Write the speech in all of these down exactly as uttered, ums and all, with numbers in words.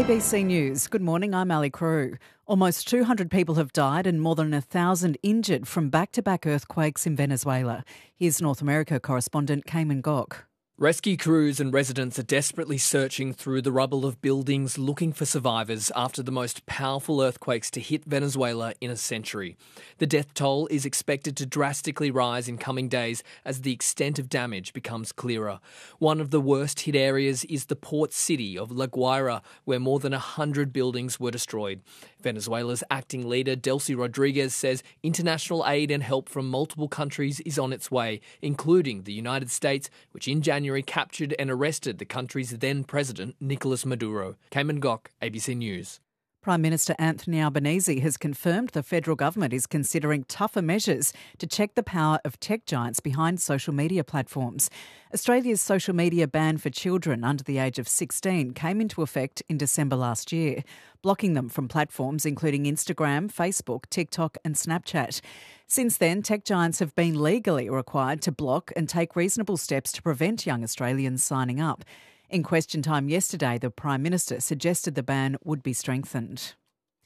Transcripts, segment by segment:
A B C News. Good morning, I'm Ali Crew. Almost two hundred people have died and more than one thousand injured from back-to-back earthquakes in Venezuela. Here's North America correspondent Cayman Gok. Rescue crews and residents are desperately searching through the rubble of buildings looking for survivors after the most powerful earthquakes to hit Venezuela in a century. The death toll is expected to drastically rise in coming days as the extent of damage becomes clearer. One of the worst hit areas is the port city of La Guaira, where more than one hundred buildings were destroyed. Venezuela's acting leader, Delcy Rodriguez, says international aid and help from multiple countries is on its way, including the United States, which in January captured and arrested the country's then president, Nicolas Maduro. Cayman Gok, A B C News. Prime Minister Anthony Albanese has confirmed the federal government is considering tougher measures to check the power of tech giants behind social media platforms. Australia's social media ban for children under the age of sixteen came into effect in December last year, blocking them from platforms including Instagram, Facebook, TikTok and Snapchat. Since then, tech giants have been legally required to block and take reasonable steps to prevent young Australians signing up. In question time yesterday, the Prime Minister suggested the ban would be strengthened.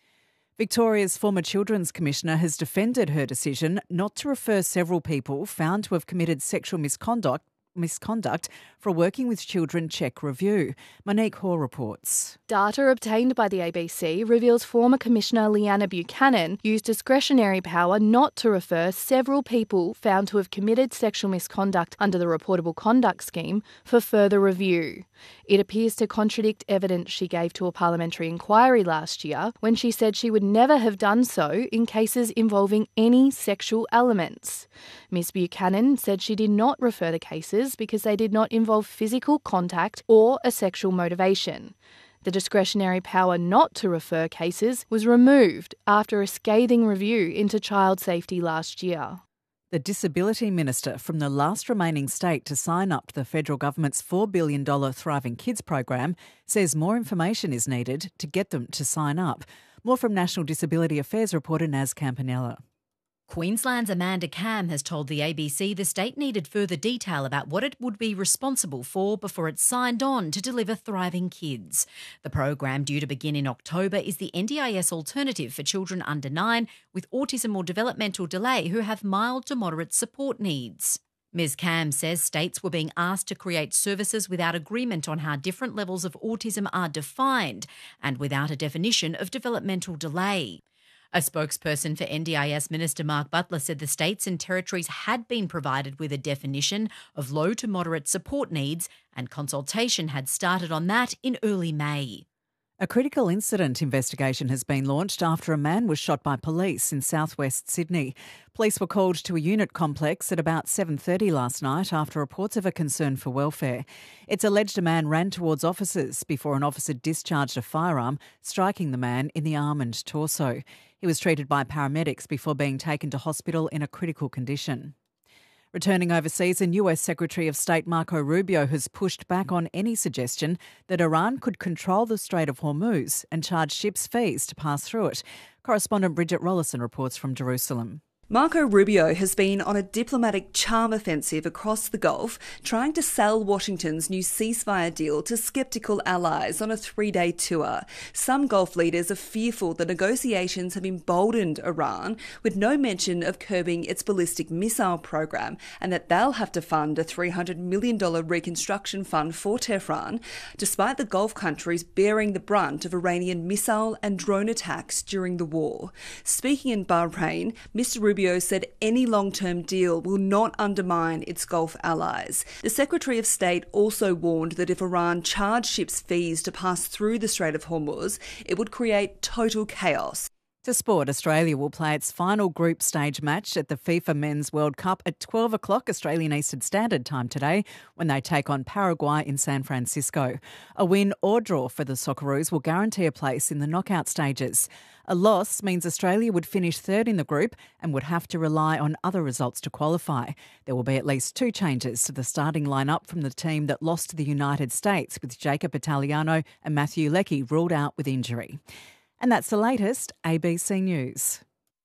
Victoria's former Children's Commissioner has defended her decision not to refer several people found to have committed sexual misconduct misconduct for a Working with Children check review. Monique Hoare reports. Data obtained by the A B C reveals former Commissioner Leanna Buchanan used discretionary power not to refer several people found to have committed sexual misconduct under the Reportable Conduct Scheme for further review. It appears to contradict evidence she gave to a parliamentary inquiry last year when she said she would never have done so in cases involving any sexual elements. Miss Buchanan said she did not refer the cases because they did not involve physical contact or a sexual motivation. The discretionary power not to refer cases was removed after a scathing review into child safety last year. The Disability Minister from the last remaining state to sign up to the federal government's four billion dollars Thriving Kids program says more information is needed to get them to sign up. More from National Disability Affairs reporter Naz Campanella. Queensland's Amanda Cam has told the A B C the state needed further detail about what it would be responsible for before it signed on to deliver Thriving Kids. The program, due to begin in October, is the N D I S alternative for children under nine with autism or developmental delay who have mild to moderate support needs. Miz Cam says states were being asked to create services without agreement on how different levels of autism are defined and without a definition of developmental delay. A spokesperson for N D I S Minister Mark Butler said the states and territories had been provided with a definition of low to moderate support needs and consultation had started on that in early May. A critical incident investigation has been launched after a man was shot by police in southwest Sydney. Police were called to a unit complex at about seven thirty last night after reports of a concern for welfare. It's alleged a man ran towards officers before an officer discharged a firearm, striking the man in the arm and torso. He was treated by paramedics before being taken to hospital in a critical condition. Returning overseas, and U S Secretary of State Marco Rubio has pushed back on any suggestion that Iran could control the Strait of Hormuz and charge ships fees to pass through it. Correspondent Bridget Rollison reports from Jerusalem. Marco Rubio has been on a diplomatic charm offensive across the Gulf, trying to sell Washington's new ceasefire deal to sceptical allies on a three-day tour. Some Gulf leaders are fearful the negotiations have emboldened Iran, with no mention of curbing its ballistic missile program, and that they'll have to fund a three hundred million dollars reconstruction fund for Tehran, despite the Gulf countries bearing the brunt of Iranian missile and drone attacks during the war. Speaking in Bahrain, Mister Rubio Rubio said any long-term deal will not undermine its Gulf allies. The Secretary of State also warned that if Iran charged ships fees to pass through the Strait of Hormuz, it would create total chaos. To sport, Australia will play its final group stage match at the FIFA Men's World Cup at twelve o'clock Australian Eastern Standard Time today when they take on Paraguay in San Francisco. A win or draw for the Socceroos will guarantee a place in the knockout stages. A loss means Australia would finish third in the group and would have to rely on other results to qualify. There will be at least two changes to the starting lineup from the team that lost to the United States, with Jacob Italiano and Matthew Leckie ruled out with injury. And that's the latest A B C News.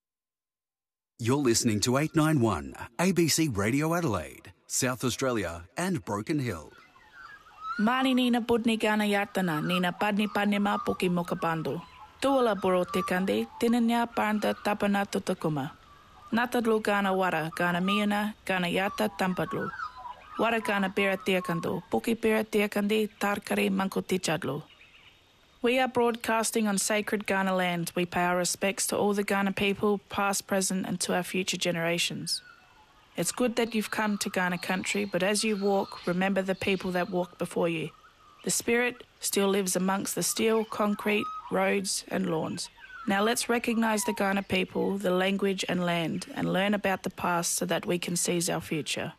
You're listening to eight ninety-one A B C Radio Adelaide, South Australia and Broken Hill. Mani nina budni gana yartana, nina padni padni ma puki mokabandu. Tuala boro tekande, tinanya paranda tapana tutakuma. Natadlu gana wara, gana miuna, gana yata tampadlu. Wara gana bera tiakando, puki bera tiakandi, tarkari mankutichadlu. We are broadcasting on sacred Ghana land. We pay our respects to all the Ghana people, past, present, and to our future generations. It's good that you've come to Ghana country, but as you walk, remember the people that walked before you. The spirit still lives amongst the steel, concrete, roads and lawns. Now let's recognise the Ghana people, the language and land, and learn about the past so that we can seize our future.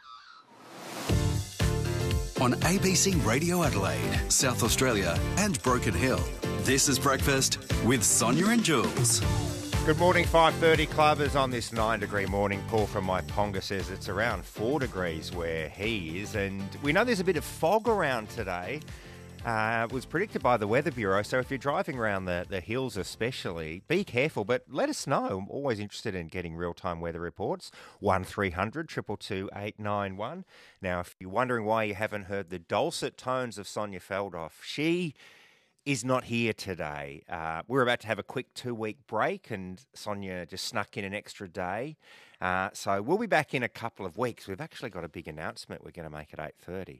On A B C Radio Adelaide, South Australia and Broken Hill, this is Breakfast with Sonia and Jules. Good morning, five thirty Clubbers on this nine degree morning. Paul from Maiponga says it's around four degrees where he is, and we know there's a bit of fog around today. Uh, it was predicted by the Weather Bureau, so if you're driving around the, the hills especially, be careful, but let us know. I'm always interested in getting real-time weather reports. one three hundred, two two two, eight nine one. Now, if you're wondering why you haven't heard the dulcet tones of Sonia Feldhoff, she is not here today. Uh, we're about to have a quick two-week break, and Sonia just snuck in an extra day. Uh, so we'll be back in a couple of weeks. We've actually got a big announcement we're going to make at eight thirty.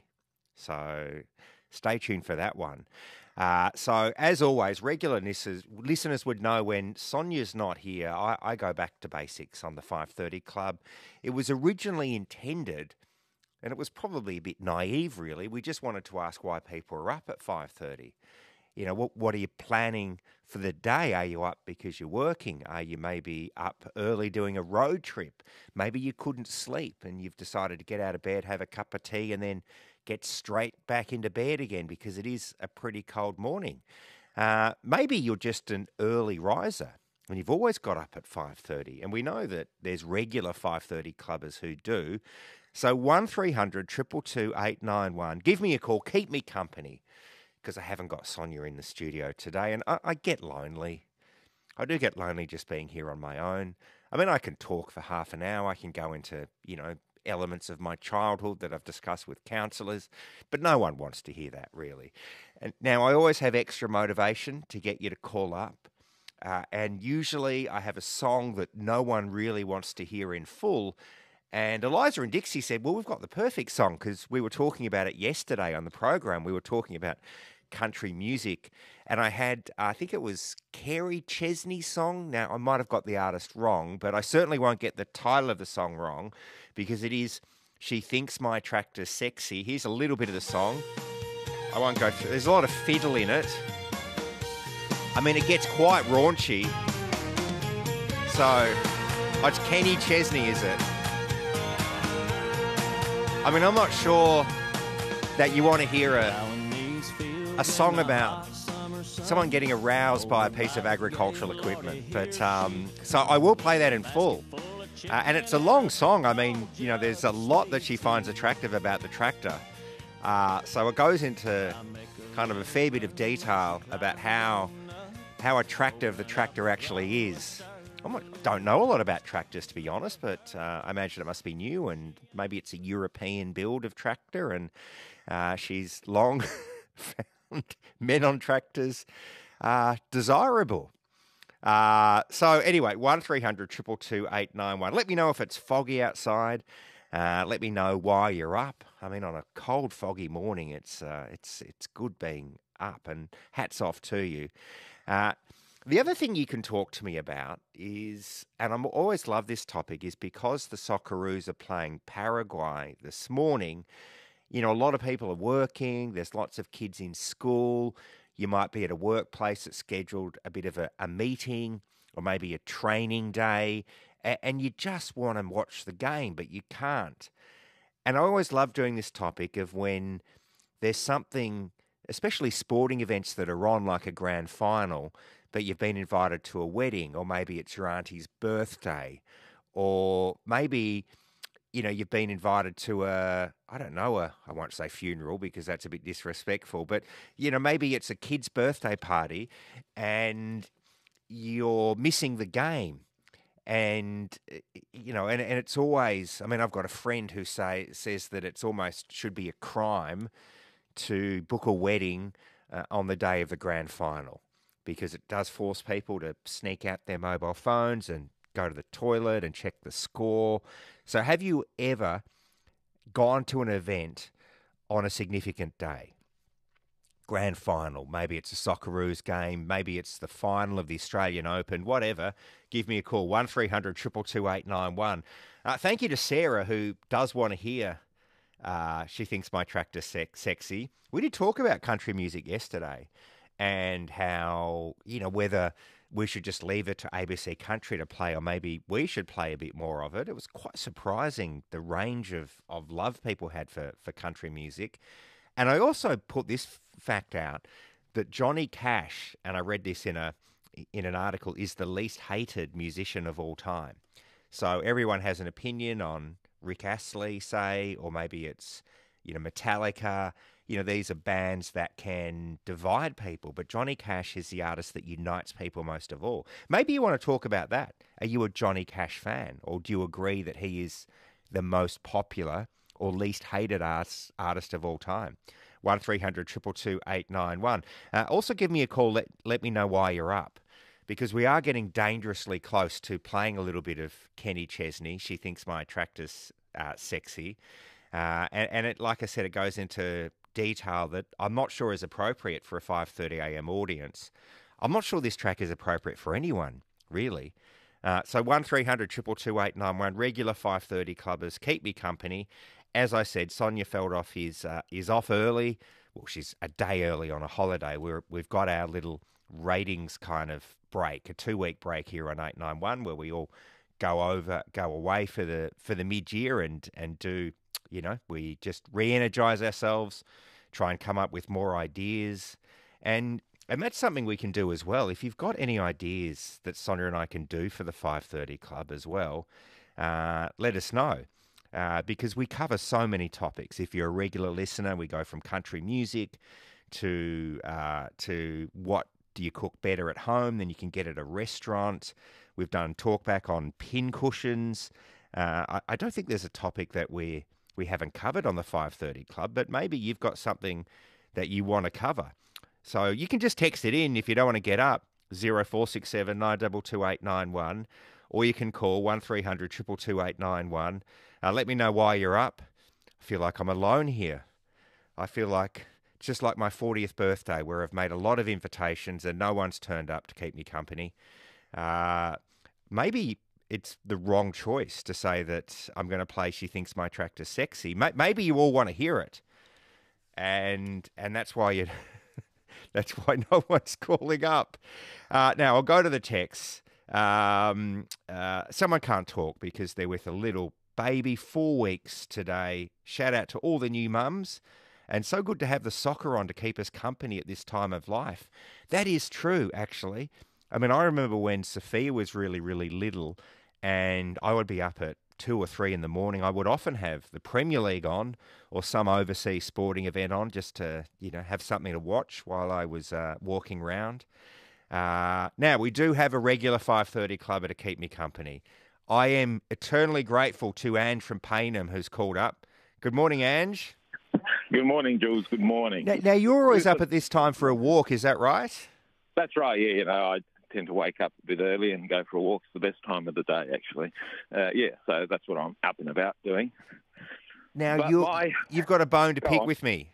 So stay tuned for that one. Uh, so, as always, regular listeners, listeners would know when Sonia's not here, I, I go back to basics on the five thirty Club. It was originally intended, and it was probably a bit naive, really. We just wanted to ask why people are up at five thirty. You know, what, what are you planning for the day? Are you up because you're working? Are you maybe up early doing a road trip? Maybe you couldn't sleep and you've decided to get out of bed, have a cup of tea, and then get straight back into bed again because it is a pretty cold morning. Uh, maybe you're just an early riser and you've always got up at five thirty. And we know that there's regular five thirty Clubbers who do. So one three hundred, two two two, eight nine one. Give me a call. Keep me company, because I haven't got Sonia in the studio today, and I, I get lonely. I do get lonely just being here on my own. I mean, I can talk for half an hour. I can go into, you know, elements of my childhood that I've discussed with counsellors, but no one wants to hear that, really. And now, I always have extra motivation to get you to call up, uh, and usually I have a song that no one really wants to hear in full. And Eliza and Dixie said, well, we've got the perfect song, because we were talking about it yesterday on the program. We were talking about country music, and I had, I think it was Kerry Chesney's song. Now, I might have got the artist wrong, but I certainly won't get the title of the song wrong, because it is She Thinks My Tractor's Sexy. Here's a little bit of the song. I won't go through. There's a lot of fiddle in it. I mean, it gets quite raunchy. So, oh, it's Kenny Chesney, is it? I mean, I'm not sure that you want to hear a a song about someone getting aroused by a piece of agricultural equipment. But um, so I will play that in full. Uh, and it's a long song. I mean, you know, there's a lot that she finds attractive about the tractor. Uh, so it goes into kind of a fair bit of detail about how how attractive the tractor actually is. I don't know a lot about tractors, to be honest, but uh, I imagine it must be new, and maybe it's a European build of tractor, and uh, she's long found men on tractors uh, desirable. Uh, so anyway, one three hundred, two two two, eight nine one. Let me know if it's foggy outside. Uh, let me know why you're up. I mean, on a cold, foggy morning, it's uh, it's it's good being up, and hats off to you. Uh, the other thing you can talk to me about is, and I always love this topic, is because the Socceroos are playing Paraguay this morning. You know, a lot of people are working. There's lots of kids in school. You might be at a workplace that's scheduled a bit of a, a meeting or maybe a training day, and, and you just want to watch the game, but you can't. And I always love doing this topic of when there's something, especially sporting events that are on, like a grand final, but you've been invited to a wedding, or maybe it's your auntie's birthday, or maybe, you know, you've been invited to a, I don't know, a, I won't say funeral because that's a bit disrespectful, but, you know, maybe it's a kid's birthday party and you're missing the game. And, you know, and, and it's always, I mean, I've got a friend who say says that it's almost should be a crime to book a wedding uh, on the day of the grand final, because it does force people to sneak out their mobile phones and go to the toilet and check the score. So have you ever gone to an event on a significant day? Grand final, maybe it's a Socceroos game, maybe it's the final of the Australian Open, whatever. Give me a call, one three hundred two two two eight nine one. Uh, thank you to Sarah, who does want to hear uh, She Thinks My Tractor's sex- Sexy. We did talk about country music yesterday and how, you know, whether we should just leave it to A B C Country to play, or maybe we should play a bit more of it. It was quite surprising, the range of, of love people had for, for country music. And I also put this fact out that Johnny Cash, and I read this in a in an article, is the least hated musician of all time. So everyone has an opinion on Rick Astley, say, or maybe it's, you know, Metallica. You know, these are bands that can divide people, but Johnny Cash is the artist that unites people most of all. Maybe you want to talk about that. Are you a Johnny Cash fan, or do you agree that he is the most popular or least hated artist, artist of all time? one three hundred two two two eight nine one. Uh, also give me a call. Let, let me know why you're up, because we are getting dangerously close to playing a little bit of Kenny Chesney. She Thinks My Tractor's uh, Sexy. Uh, and, and it, like I said, it goes into detail that I'm not sure is appropriate for a five thirty a m audience. I'm not sure this track is appropriate for anyone, really. Uh, so one three hundred two two two eight nine one, regular five thirty clubbers, keep me company. As I said, Sonia Feldhoff is uh, is off early. Well, she's a day early on a holiday. We're, we've got our little ratings kind of break, a two-week break here on eight nine one, where we all go over, go away for the for the mid-year and, and do, you know, we just re-energise ourselves, try and come up with more ideas. And and that's something we can do as well. If you've got any ideas that Sonia and I can do for the five thirty Club as well, uh, let us know. Uh, because we cover so many topics. If you're a regular listener, we go from country music to uh, to what do you cook better at home than you can get at a restaurant. We've done talkback on pin cushions. Uh, I, I don't think there's a topic that we we haven't covered on the five thirty Club, but maybe you've got something that you want to cover. So you can just text it in if you don't want to get up, zero four six seven nine two two eight nine one, or you can call one three hundred two two two eight nine one. Uh, let me know why you're up. I feel like I'm alone here. I feel like it's just like my fortieth birthday, where I've made a lot of invitations and no one's turned up to keep me company. Uh, maybe it's the wrong choice to say that I'm going to play She Thinks My Tractor's Sexy. Maybe you all want to hear it, and and that's why you that's why no one's calling up. Uh, now I'll go to the texts. Um, uh, someone can't talk because they're with a little baby, four weeks today. Shout out to all the new mums. And so good to have the soccer on to keep us company at this time of life. That is true, actually. I mean, I remember when Sophia was really, really little and I would be up at two or three in the morning. I would often have the Premier League on or some overseas sporting event on just to, you know, have something to watch while I was uh, walking around. Uh, now, we do have a regular five thirty clubber to keep me company. I am eternally grateful to Ange from Payneham, who's called up. Good morning, Ange. Good morning, Jules. Good morning. Now, now, you're always up at this time for a walk, is that right? That's right, yeah. You know, I tend to wake up a bit early and go for a walk. It's the best time of the day, actually. Uh, yeah, so that's what I'm up and about doing. Now, you're, my... you've got a bone to Go pick on. with me.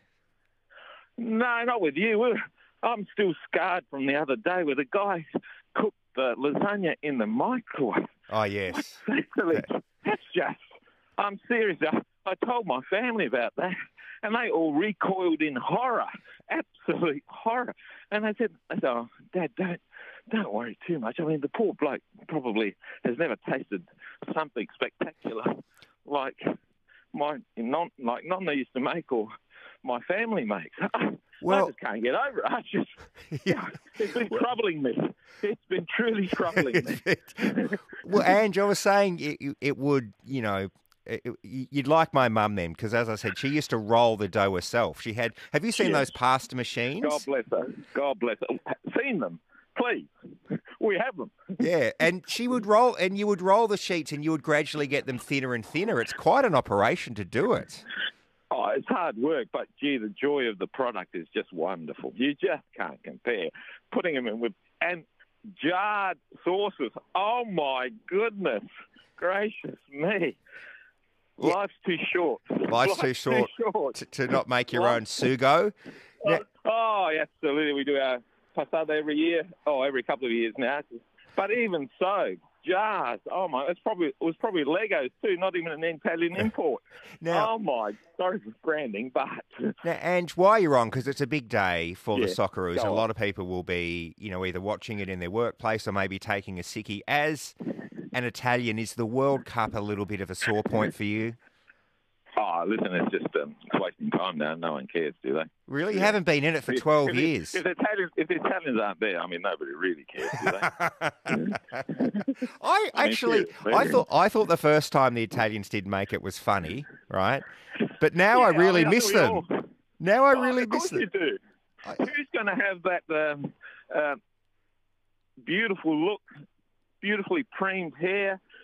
No, not with you. We're, I'm still scarred from the other day where the guy cooked the lasagna in the microwave. Oh, yes. That's, that's just, I'm serious. I, I told my family about that, and they all recoiled in horror, absolute horror. And they said, they said, oh, Dad, don't, don't worry too much. I mean, the poor bloke probably has never tasted something spectacular like my non, like Nonna used to make or my family makes. Well, I just can't get over it. I just, yeah. It's been troubling me. It's been truly troubling me. Well, Ange, I was saying it, it would, you know, it, you'd like my mum then, because as I said, she used to roll the dough herself. She had. Have you seen yes. those pasta machines? God bless her. God bless her. Seen them? Please. We have them. Yeah, and she would roll, and you would roll the sheets, and you would gradually get them thinner and thinner. It's quite an operation to do it. Oh, it's hard work, but gee, the joy of the product is just wonderful. You just can't compare. Putting them in with and jarred sauces. Oh my goodness gracious me! Yeah. Life's too short. Life's, Life's too short, too short. To, to not make your Life- own sugo. Now, Oh, absolutely. We do our passata every year. Oh, every couple of years now. But even so, jars. Oh my! It's probably it was probably Legos too. Not even an Italian import. Now- oh my! Sorry for branding, but Now, Ange, while you're on, because it's a big day for the Yeah, Socceroos, go and a on. lot of people will be, you know, either watching it in their workplace or maybe taking a sickie. As an Italian, is the World Cup a little bit of a sore point for you? oh, listen, it's just um, it's wasting time now. No one cares, do they? Really? You haven't been in it for If- twelve if the- years. If the Italians, if the Italians aren't there, I mean, nobody really cares, do they? I I mean, actually, seriously. I thought, I thought the first time the Italians did make it was funny, right? But now I Yeah, really mean, I miss think we them. all- Now I Oh, really of miss course them. you do. I- Who's going to have that um, uh, beautiful look, beautifully creamed hair,